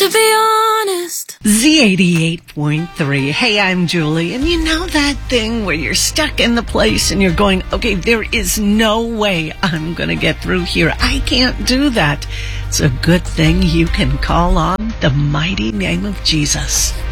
to be honest. Z88.3. Hey, I'm Julie. And you know that thing where you're stuck in the place and you're going, okay, there is no way I'm going to get through here. I can't do that. It's a good thing you can call on the mighty name of Jesus.